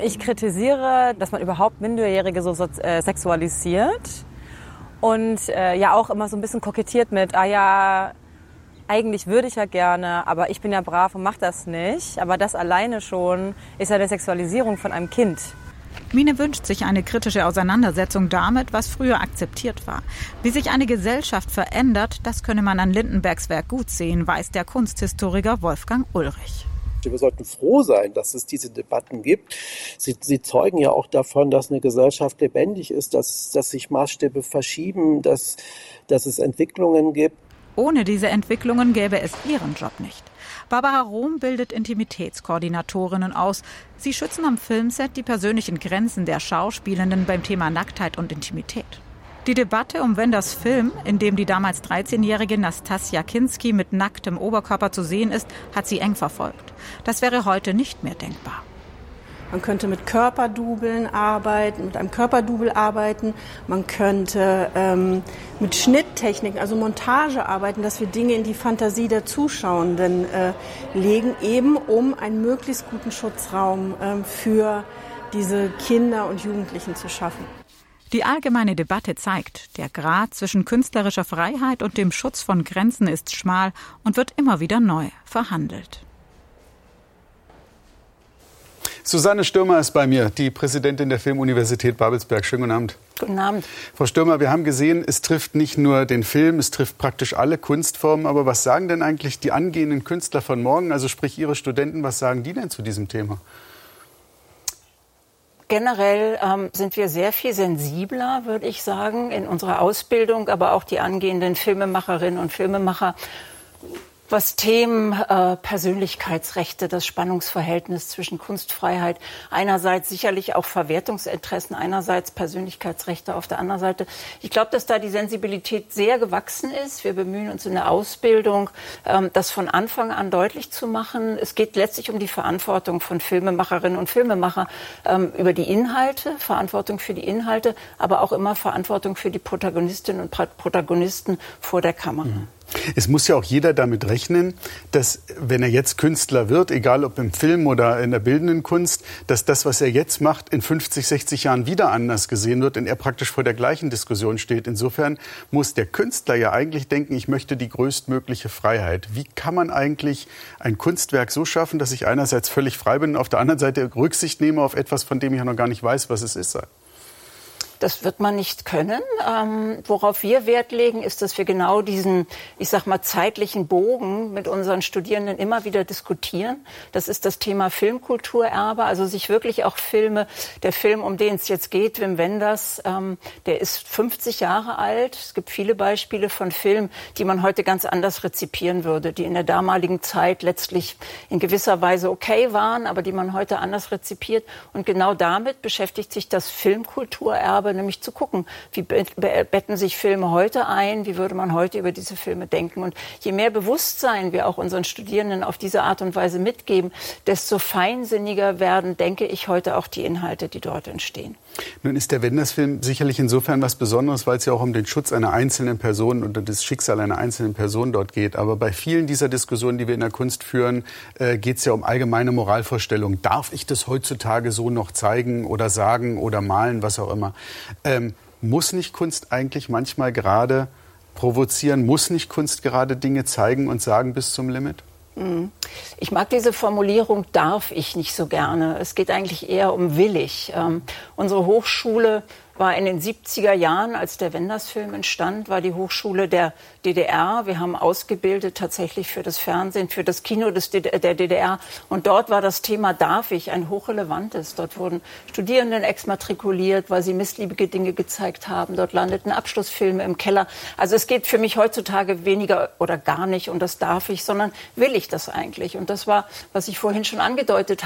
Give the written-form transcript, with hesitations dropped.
Ich kritisiere, dass man überhaupt Minderjährige so sexualisiert und ja auch immer so ein bisschen kokettiert mit, eigentlich würde ich ja gerne, aber ich bin ja brav und mache das nicht. Aber das alleine schon ist ja eine Sexualisierung von einem Kind. Mine wünscht sich eine kritische Auseinandersetzung damit, was früher akzeptiert war. Wie sich eine Gesellschaft verändert, das könne man an Lindenbergs Werk gut sehen, weiß der Kunsthistoriker Wolfgang Ulrich. Wir sollten froh sein, dass es diese Debatten gibt. Sie zeugen ja auch davon, dass eine Gesellschaft lebendig ist, dass sich Maßstäbe verschieben, dass es Entwicklungen gibt. Ohne diese Entwicklungen gäbe es ihren Job nicht. Barbara Rohm bildet Intimitätskoordinatorinnen aus. Sie schützen am Filmset die persönlichen Grenzen der Schauspielenden beim Thema Nacktheit und Intimität. Die Debatte um Wenders Film, in dem die damals 13-jährige Nastassja Kinski mit nacktem Oberkörper zu sehen ist, hat sie eng verfolgt. Das wäre heute nicht mehr denkbar. Man könnte mit Körperdubeln arbeiten, mit einem Körperdubel arbeiten. Man könnte mit Schnitttechniken, also Montage arbeiten, dass wir Dinge in die Fantasie der Zuschauenden legen, eben um einen möglichst guten Schutzraum für diese Kinder und Jugendlichen zu schaffen. Die allgemeine Debatte zeigt, der Grat zwischen künstlerischer Freiheit und dem Schutz von Grenzen ist schmal und wird immer wieder neu verhandelt. Susanne Stürmer ist bei mir, die Präsidentin der Filmuniversität Babelsberg. Schönen guten Abend. Guten Abend. Frau Stürmer, wir haben gesehen, es trifft nicht nur den Film, es trifft praktisch alle Kunstformen. Aber was sagen denn eigentlich die angehenden Künstler von morgen, also sprich Ihre Studenten, was sagen die denn zu diesem Thema? Generell sind wir sehr viel sensibler, würde ich sagen, in unserer Ausbildung, aber auch die angehenden Filmemacherinnen und Filmemacher, was Themen Persönlichkeitsrechte, das Spannungsverhältnis zwischen Kunstfreiheit, einerseits sicherlich auch Verwertungsinteressen, einerseits Persönlichkeitsrechte auf der anderen Seite. Ich glaube, dass da die Sensibilität sehr gewachsen ist. Wir bemühen uns in der Ausbildung, das von Anfang an deutlich zu machen. Es geht letztlich um die Verantwortung von Filmemacherinnen und Filmemacher über die Inhalte, Verantwortung für die Inhalte, aber auch immer Verantwortung für die Protagonistinnen und Protagonisten vor der Kamera. Mhm. Es muss ja auch jeder damit rechnen, dass, wenn er jetzt Künstler wird, egal ob im Film oder in der bildenden Kunst, dass das, was er jetzt macht, in 50, 60 Jahren wieder anders gesehen wird und er praktisch vor der gleichen Diskussion steht. Insofern muss der Künstler ja eigentlich denken, ich möchte die größtmögliche Freiheit. Wie kann man eigentlich ein Kunstwerk so schaffen, dass ich einerseits völlig frei bin und auf der anderen Seite Rücksicht nehme auf etwas, von dem ich ja noch gar nicht weiß, was es ist? Das wird man nicht können. Worauf wir Wert legen, ist, dass wir genau diesen, ich sag mal, zeitlichen Bogen mit unseren Studierenden immer wieder diskutieren. Das ist das Thema Filmkulturerbe, also sich wirklich auch Filme, der Film, um den es jetzt geht, Wim Wenders, der ist 50 Jahre alt. Es gibt viele Beispiele von Filmen, die man heute ganz anders rezipieren würde, die in der damaligen Zeit letztlich in gewisser Weise okay waren, aber die man heute anders rezipiert. Und genau damit beschäftigt sich das Filmkulturerbe, nämlich zu gucken, wie betten sich Filme heute ein, wie würde man heute über diese Filme denken. Und je mehr Bewusstsein wir auch unseren Studierenden auf diese Art und Weise mitgeben, desto feinsinniger werden, denke ich, heute auch die Inhalte, die dort entstehen. Nun ist der Wenders-Film sicherlich insofern was Besonderes, weil es ja auch um den Schutz einer einzelnen Person und das Schicksal einer einzelnen Person dort geht. Aber bei vielen dieser Diskussionen, die wir in der Kunst führen, geht es ja um allgemeine Moralvorstellungen. Darf ich das heutzutage so noch zeigen oder sagen oder malen, was auch immer? Muss nicht Kunst eigentlich manchmal gerade provozieren? Muss nicht Kunst gerade Dinge zeigen und sagen bis zum Limit? Ich mag diese Formulierung, darf ich, nicht so gerne. Es geht eigentlich eher um will ich. Unsere Hochschule war in den 70er Jahren, als der Wenders-Film entstand, war die Hochschule der DDR. Wir haben ausgebildet tatsächlich für das Fernsehen, für das Kino der DDR. Und dort war das Thema darf ich ein hochrelevantes. Dort wurden Studierenden exmatrikuliert, weil sie missliebige Dinge gezeigt haben. Dort landeten Abschlussfilme im Keller. Also es geht für mich heutzutage weniger oder gar nicht um das darf ich, sondern will ich das eigentlich. Und das war, was ich vorhin schon angedeutet habe.